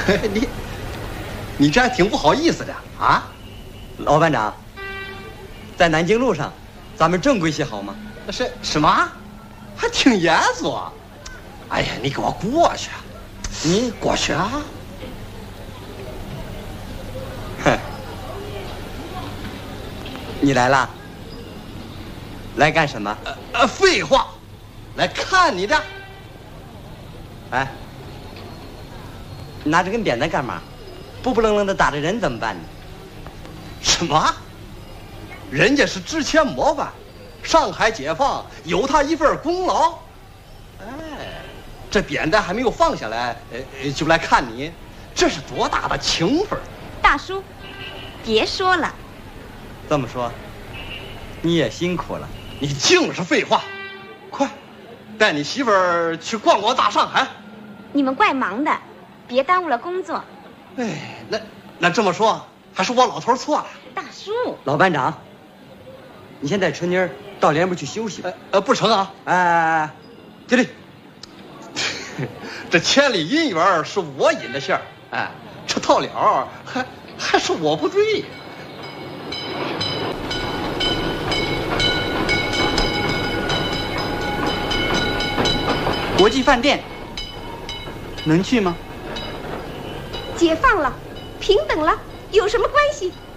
你这还挺不好意思的啊， 老班长，在南京路上，咱们正规些好吗？ 是什么？还挺严肃啊！哎呀，你给我过去！你过去啊！ 哼，你来啦？来干什么？ 废话，来看你的。 哎，你拿这根扁担干嘛？不愣愣的打着人怎么办呢？ 什么？人家是之前模范，上海解放有他一份功劳。哎，这扁担还没有放下来，就来看你，这是多大的情分！ 大叔，别说了。 这么说，你也辛苦了。 你净是废话，快，带你媳妇儿去逛逛大上海。 你们怪忙的，别耽误了工作。 哎，那这么说，还是我老头错了。 大叔， 老班长，你先带春妮儿到连部去休息。 不成啊！ 哎，经理， 这千里姻缘是我引的线儿，哎，这到了还是我不对呀。 国际饭店能去吗？ 解放了，平等了，有什么关系？